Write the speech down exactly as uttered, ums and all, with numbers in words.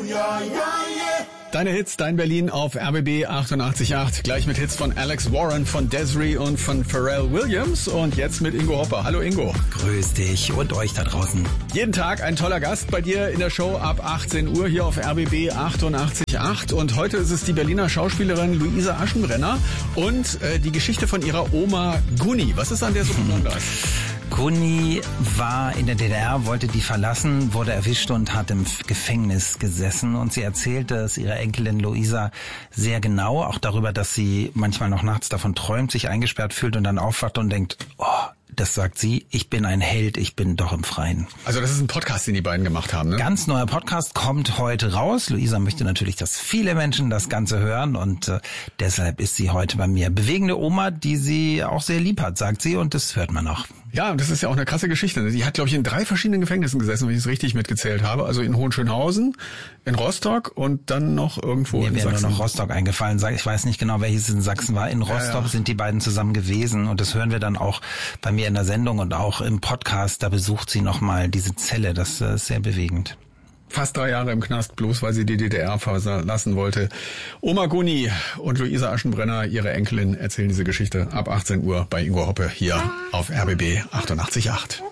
ja, ja, yeah. Deine Hits, dein Berlin auf R B B achtundachtzig Komma acht. Gleich mit Hits von Alex Warren, von Desiree und von Pharrell Williams. Und jetzt mit Ingo Hopper. Hallo Ingo. Grüß dich und euch da draußen. Jeden Tag ein toller Gast bei dir in der Show ab achtzehn Uhr hier auf R B B achtundachtzig Komma acht. Und heute ist es die Berliner Schauspielerin Luisa Aschenbrenner und äh, die Geschichte von ihrer Oma Gunni. Was ist an der so besonders? Gunni war in der D D R, wollte die verlassen, wurde erwischt und hat im Gefängnis gesessen. Und sie erzählte es ihrer Enkelin Luisa sehr genau, auch darüber, dass sie manchmal noch nachts davon träumt, sich eingesperrt fühlt und dann aufwacht und denkt, oh, das sagt sie, ich bin ein Held, ich bin doch im Freien. Also das ist ein Podcast, den die beiden gemacht haben, ne? Ganz neuer Podcast kommt heute raus. Luisa möchte natürlich, dass viele Menschen das Ganze hören und äh, deshalb ist sie heute bei mir. Bewegende Oma, die sie auch sehr lieb hat, sagt sie, und das hört man auch. Ja, und das ist ja auch eine krasse Geschichte. Die hat, glaube ich, in drei verschiedenen Gefängnissen gesessen, wenn ich es richtig mitgezählt habe. Also in Hohenschönhausen, in Rostock und dann noch irgendwo Mir in wäre Sachsen. nur noch Rostock eingefallen. Ich weiß nicht genau, welches in Sachsen war. In Rostock ja, ja. sind die beiden zusammen gewesen und das hören wir dann auch bei mir in der Sendung und auch im Podcast. Da besucht sie nochmal diese Zelle. Das ist sehr bewegend. Fast drei Jahre im Knast, bloß weil sie die D D R verlassen wollte. Oma Gunni und Luisa Aschenbrenner, ihre Enkelin, erzählen diese Geschichte ab achtzehn Uhr bei Ingo Hoppe hier auf R B B achtundachtzig Komma acht.